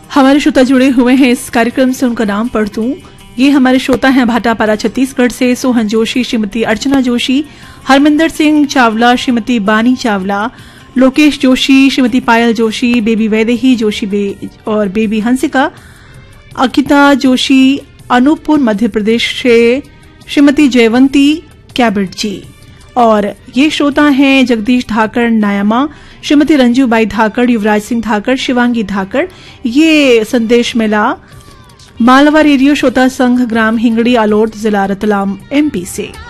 हमारे श्रोता जुड़े हुए हैं इस कार्यक्रम से, उनका नाम पढ़ दूं। ये हमारे श्रोता हैं भाटापारा छत्तीसगढ़ से सोहन जोशी, श्रीमती अर्चना जोशी, हरमिंदर सिंह चावला, श्रीमती बानी चावला, लोकेश जोशी, श्रीमती पायल जोशी, बेबी वैदेही जोशी और बेबी हंसिका, अकिता जोशी, अनूपपुर मध्य प्रदेश से श्रीमती जयवंती कैबट जी। और ये श्रोता हैं जगदीश धाकड़ नायमा, श्रीमती रंजूबाई धाकड़, युवराज सिंह धाकड़, शिवांगी धाकड़। ये संदेश मिला मालवा रेडियो श्रोता संघ, ग्राम हिंगड़ी, आलोट, जिला रतलाम, MP से।